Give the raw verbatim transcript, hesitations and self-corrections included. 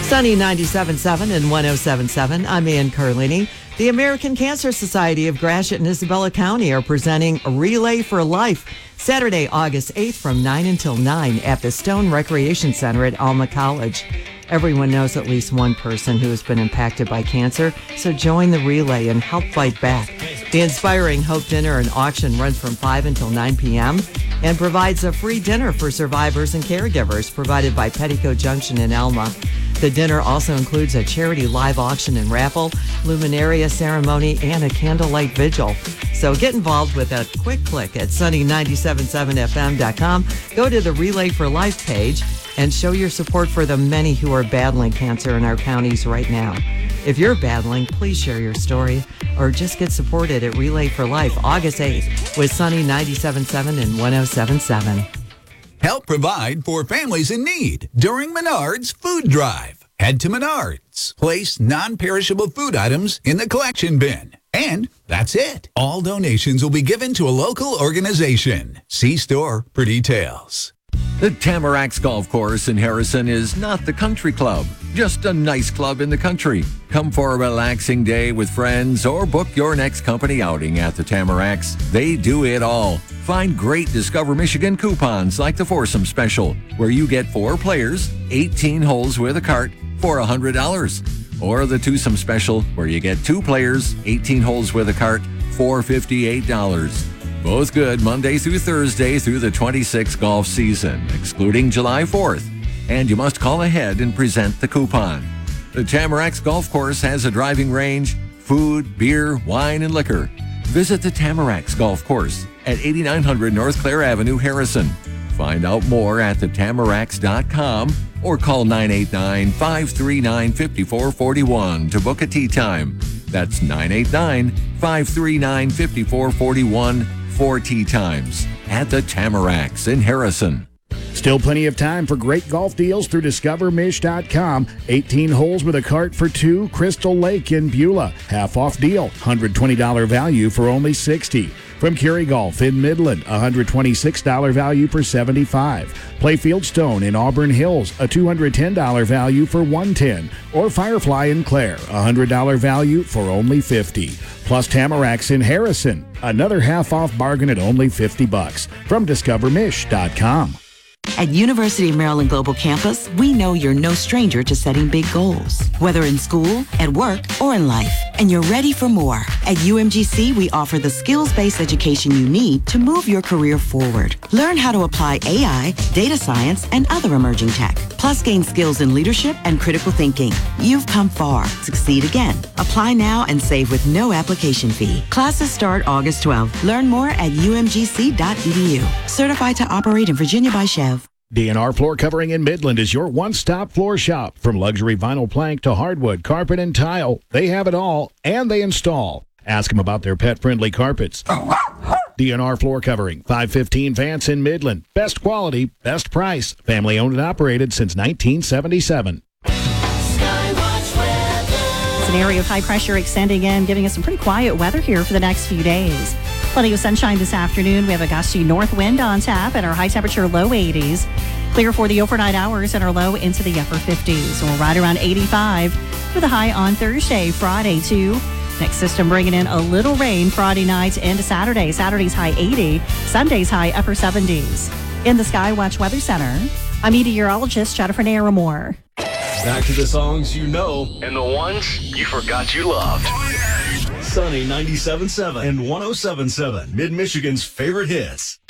Sunny ninety-seven point seven and one oh seven point seven. I'm Ann Carlini. The American Cancer Society of Gratiot and Isabella County are presenting Relay for Life Saturday, August eighth from nine until nine at the Stone Recreation Center at Alma College. Everyone knows at least one person who has been impacted by cancer, so join the relay and help fight back. The Inspiring Hope Dinner and Auction runs from five until nine p.m. and provides a free dinner for survivors and caregivers provided by Petticoat Junction in Alma. The dinner also includes a charity live auction and raffle, luminaria ceremony, and a candlelight vigil. So get involved with a quick click at sunny nine seven seven f m dot com. Go to the Relay for Life page and show your support for the many who are battling cancer in our counties right now. If you're battling, please share your story or just get supported at Relay for Life August eighth with Sunny ninety-seven point seven and one oh seven point seven. Help provide for families in need during Menards Food Drive. Head to Menards. Place non-perishable food items in the collection bin. And that's it. All donations will be given to a local organization. See store for details. The Tamaracks Golf Course in Harrison is not the country club, just a nice club in the country. Come for a relaxing day with friends or book your next company outing at the Tamaracks. They do it all. Find great Discover Michigan coupons like the Foursome Special, where you get four players, eighteen holes with a cart for one hundred dollars. Or the Twosome Special, where you get two players, eighteen holes with a cart for fifty-eight dollars. Both good Monday through Thursday through the twenty-sixth golf season, excluding July fourth. And you must call ahead and present the coupon. The Tamaracks Golf Course has a driving range, food, beer, wine, and liquor. Visit the Tamaracks Golf Course at eighty-nine hundred North Clare Avenue, Harrison. Find out more at the tamaracks dot com or call nine eight nine, five three nine, five four four one to book a tee time. That's nine eight nine, five three nine, five four four one for tee times at the Tamaracks in Harrison. Still plenty of time for great golf deals through discover mish dot com. eighteen holes with a cart for two, Crystal Lake in Beulah. Half off deal, one hundred twenty dollars value for only sixty dollars. From Kerry Golf in Midland, one hundred twenty-six dollars value for seventy-five dollars. Playfield Stone in Auburn Hills, a two hundred ten dollars value for one hundred ten dollars. Or Firefly in Clare, one hundred dollars value for only fifty dollars. Plus Tamaracks in Harrison, another half off bargain at only fifty bucks. From discover mish dot com. At University of Maryland Global Campus, we know you're no stranger to setting big goals, whether in school, at work, or in life, and you're ready for more. At U M G C, we offer the skills-based education you need to move your career forward. Learn how to apply A I, data science, and other emerging tech, plus gain skills in leadership and critical thinking. You've come far. Succeed again. Apply now and save with no application fee. Classes start August twelfth. Learn more at u m g c dot e d u. Certified to operate in Virginia by Chev. D N R Floor Covering in Midland is your one-stop floor shop. From luxury vinyl plank to hardwood, carpet, and tile, they have it all, and they install. Ask them about their pet-friendly carpets. D N R Floor Covering, five fifteen Vance in Midland. Best quality, best price. Family owned and operated since nineteen seventy-seven. It's an area of high pressure extending in, giving us some pretty quiet weather here for the next few days. Plenty of sunshine this afternoon. We have a gusty north wind on tap and our high temperature low eighties. Clear for the overnight hours and our low into the upper fifties. We'll ride around eighty-five with a high on Thursday, Friday too. Next system bringing in a little rain Friday night into Saturday. Saturday's high eighty, Sunday's high upper seventies. In the Skywatch Weather Center, I'm meteorologist Jennifer Naramore. Back to the songs you know and the ones you forgot you loved. Sunny ninety-seven point seven and one oh seven point seven, Mid-Michigan's favorite hits.